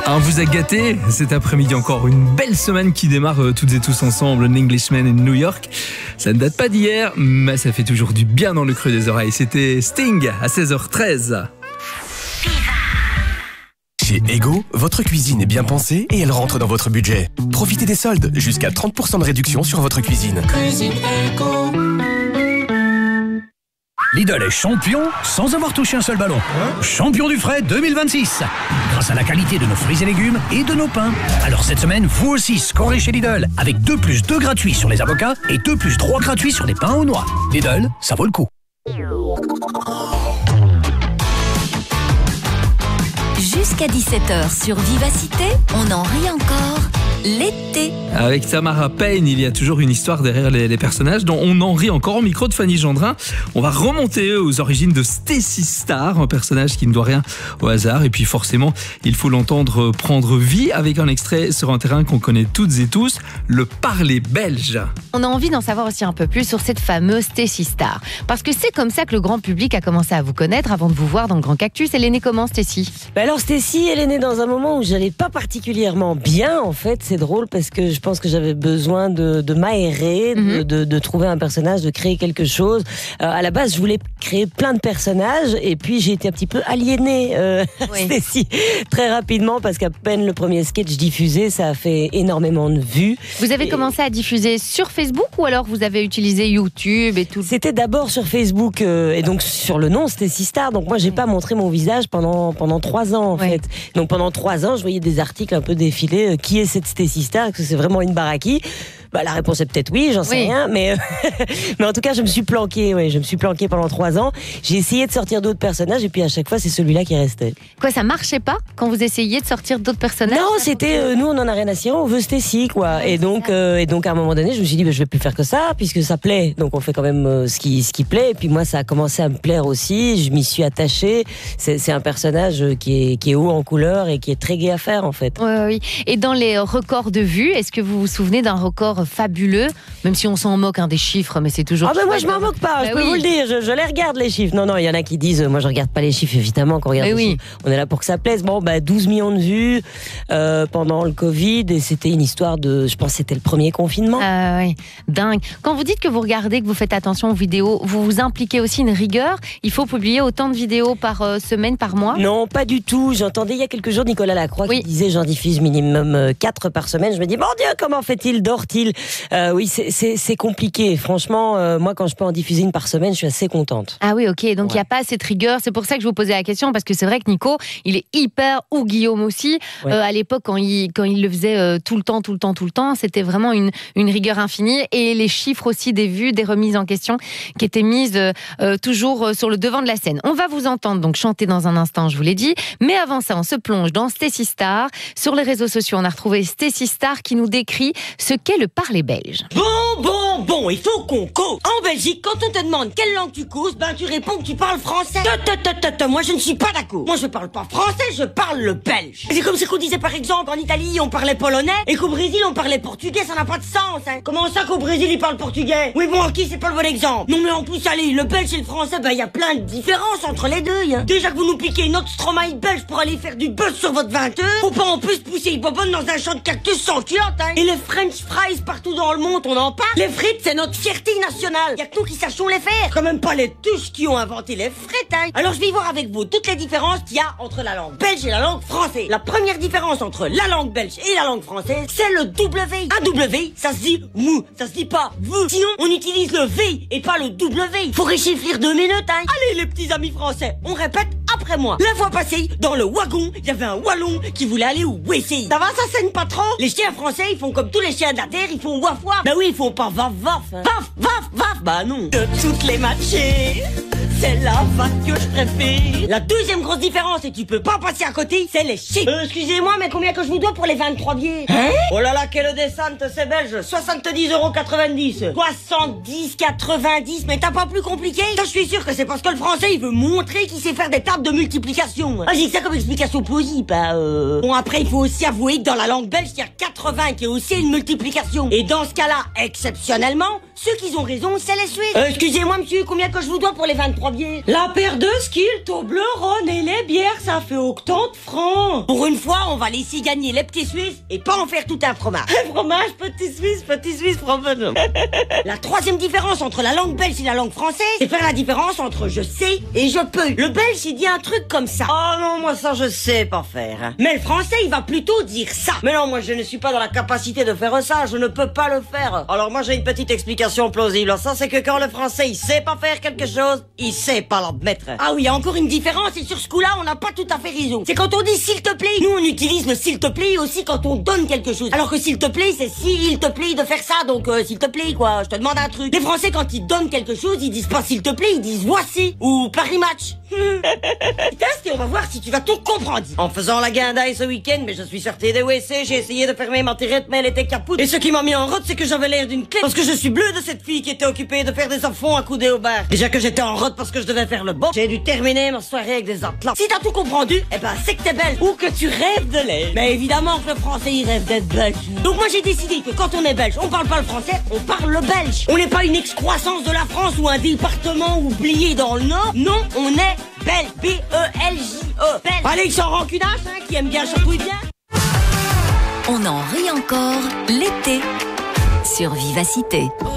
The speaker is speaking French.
On vous a gâté cet après-midi, encore une belle semaine qui démarre toutes et tous ensemble. An Englishman in New York. Ça ne date pas d'hier, mais ça fait toujours du bien dans le creux des oreilles. C'était Sting à 16h13. Chez Ego, votre cuisine est bien pensée et elle rentre dans votre budget. Profitez des soldes, jusqu'à 30% de réduction sur votre cuisine. Cuisine Ego. Lidl est champion sans avoir touché un seul ballon. Champion du frais 2026. Grâce à la qualité de nos fruits et légumes et de nos pains. Alors cette semaine, vous aussi scorez chez Lidl avec 2 + 2 gratuits sur les avocats et 2 + 3 gratuits sur les pains aux noix. Lidl, ça vaut le coup. Jusqu'à 17h sur Vivacité, on en rit encore. L'été. Avec Tamara Payne, il y a toujours une histoire derrière les personnages dont on en rit encore. Au micro de Fanny Gendrin, on va remonter aux origines de Stacey Star, un personnage qui ne doit rien au hasard. Et puis forcément, il faut l'entendre prendre vie avec un extrait sur un terrain qu'on connaît toutes et tous, le parler belge. On a envie d'en savoir aussi un peu plus sur cette fameuse Stacey Star. Parce que c'est comme ça que le grand public a commencé à vous connaître avant de vous voir dans le Grand Cactus. Elle est née comment, Stacey ? Alors Stacey, elle est née dans un moment où j'allais pas particulièrement bien, en fait. C'est drôle parce que je pense que j'avais besoin de m'aérer, de trouver un personnage, de créer quelque chose. À la base, je voulais créer plein de personnages et puis j'ai été un petit peu aliénée, Stacey, très rapidement, parce qu'à peine le premier sketch diffusé, ça a fait énormément de vues. Vous avez commencé à diffuser sur Facebook ou alors vous avez utilisé YouTube et tout ? C'était d'abord sur Facebook et donc sur le nom Stacey Star. Donc moi, j'ai pas montré mon visage pendant 3 ans en fait. Donc pendant 3 ans, je voyais des articles un peu défiler. Qui est cette Stacey Star ? Est-ce que c'est vraiment une baraki ? Bah, la réponse est peut-être oui, j'en sais rien, mais en tout cas, je me suis planquée. Je me suis planquée pendant 3 ans. J'ai essayé de sortir d'autres personnages et puis à chaque fois, c'est celui-là qui restait. Quoi, ça marchait pas quand vous essayiez de sortir d'autres personnages ? Non, c'était nous, on en a rien à cirer, on veut Stacey, quoi. Et donc, à un moment donné, je me suis dit, je vais plus faire que ça puisque ça plaît. Donc, on fait quand même ce qui plaît. Et puis moi, ça a commencé à me plaire aussi. Je m'y suis attachée. C'est un personnage qui est haut en couleur et qui est très gai à faire, en fait. Oui. Et dans les records de vues, est-ce que vous vous souvenez d'un record fabuleux, même si on s'en moque des chiffres, mais c'est toujours... moi je m'en moque pas, je peux vous le dire, je les regarde les chiffres. Non, il y en a qui disent, moi je regarde pas les chiffres, évidemment qu'on regarde les chiffres. On est là pour que ça plaise. 12 millions de vues pendant le Covid, et c'était une histoire de, je pense que c'était le premier confinement. Oui, dingue. Quand vous dites que vous regardez, que vous faites attention aux vidéos, vous vous impliquez aussi une rigueur ? Il faut publier autant de vidéos par semaine, par mois ? Non, pas du tout. J'entendais il y a quelques jours Nicolas Lacroix qui disait j'en diffuse minimum 4 par semaine. Je me dis, mon Dieu, comment fait-il, dort-il ? Oui, c'est compliqué. Franchement, moi, quand je peux en diffuser une par semaine, je suis assez contente. Ah oui, ok. Donc, il n'y a pas cette rigueur. C'est pour ça que je vous posais la question, parce que c'est vrai que Nico, il est hyper, ou Guillaume aussi. À l'époque, quand il le faisait tout le temps, c'était vraiment une rigueur infinie. Et les chiffres aussi des vues, des remises en question qui étaient mises toujours sur le devant de la scène. On va vous entendre donc chanter dans un instant, je vous l'ai dit. Mais avant ça, on se plonge dans Stacey Star. Sur les réseaux sociaux, on a retrouvé Stacey Star qui nous décrit ce qu'est le parler belge. Bon, il faut qu'on cause. En Belgique, quand on te demande quelle langue tu causes, tu réponds que tu parles français. Moi je ne suis pas d'accord. Moi je parle pas français, je parle le belge. C'est comme ce qu'on disait par exemple en Italie, on parlait polonais, et qu'au Brésil on parlait portugais, ça n'a pas de sens, hein. Comment ça qu'au Brésil ils parlent portugais ? Oui bon, ok, c'est pas le bon exemple. Non mais en plus, allez, le belge et le français, il y a plein de différences entre les deux, hein. Déjà que vous nous piquez notre Stromae belge pour aller faire du buzz sur votre 20 heures, faut pas en plus pousser Hippopote dans un champ de cactus sans culotte, hein. Et les French fries partout dans le monde, on en parle. Les frites, c'est notre fierté nationale. Y a que nous qui sachions les faire. Quand même pas les Tuches qui ont inventé les frites, hein. Alors je vais voir avec vous toutes les différences qu'il y a entre la langue belge et la langue française. La première différence entre la langue belge et la langue française, c'est le W. Un W, ça se dit mou, ça se dit pas vous. Sinon, on utilise le V et pas le W. Faut réchiffrer 2 minutes, hein. Allez les petits amis français, on répète après moi. La fois passée, dans le wagon, il y avait un wallon qui voulait aller au WC. Ça va, ça saigne pas trop? Les chiens français, ils font comme tous les chiens de la terre, ils font waf waf. Bah oui, ils font pas vaf vaf, hein. Vaf vaf vaf. Bah non. De toutes les matchées, c'est la vague que je préfère. La deuxième grosse différence, et tu peux pas passer à côté, c'est les chiffres. Excusez-moi, mais combien que je vous dois pour les 23 billets? Hein? Oh là là, quelle descente, c'est belge. 70,90 €. 70,90, mais t'as pas plus compliqué? Ça, je suis sûr que c'est parce que le français, il veut montrer qu'il sait faire des tables de multiplication. Ah, j'ai que ça comme explication plausible, Bon, après, il faut aussi avouer que dans la langue belge, il y a 80 qui est aussi une multiplication. Et dans ce cas-là, exceptionnellement, ceux qui ont raison, c'est les Suisses. Excusez-moi, monsieur, combien que je vous dois pour les 23 premier. La paire de skills au bleu, rhône et les bières, ça fait 80 francs. Pour une fois, on va laisser gagner les petits Suisses et pas en faire tout un fromage. Fromage, petit Suisse, fromage. La troisième différence entre la langue belge et la langue française, c'est faire la différence entre je sais et je peux. Le belge, il dit un truc comme ça. Oh non, moi ça je sais pas faire. Mais le français, il va plutôt dire ça. Mais non, moi je ne suis pas dans la capacité de faire ça, je ne peux pas le faire. Alors moi j'ai une petite explication plausible. Ça c'est que quand le français il sait pas faire quelque chose, il sait pas l'admettre. Ah oui, il y a encore une différence et sur ce coup-là, on n'a pas tout à fait raison. C'est quand on dit s'il te plaît, nous on utilise le s'il te plaît aussi quand on donne quelque chose. Alors que s'il te plaît, c'est s'il te plaît de faire ça, donc s'il te plaît quoi, je te demande un truc. Les Français quand ils donnent quelque chose, ils disent pas s'il te plaît, ils disent voici ou Paris Match. Teste et on va voir si tu vas tout comprendre. En faisant la guindaille ce week-end, mais je suis sorti des WC, j'ai essayé de fermer ma tirette, mais elle était capoute. Et ce qui m'a mis en route, c'est que j'avais l'air d'une clé. Parce que je suis bleu de cette fille qui était occupée de faire des enfants accoudés au bar. Déjà que j'étais en route parce que je devais faire le bon, j'ai dû terminer ma soirée avec des atlas. Si t'as tout comprendu, eh ben c'est que t'es belle ou que tu rêves de l'être. Mais évidemment que le français il rêve d'être belge. Donc moi j'ai décidé que quand on est belge, on parle pas le français, on parle le belge. On n'est pas une excroissance de la France ou un département oublié dans le Nord. Non, on est belge. B-E-L-J-E. Belge. Allez, ils sont rancunages, hein, qui aiment bien chatouiller bien. On en rit encore l'été sur Vivacité.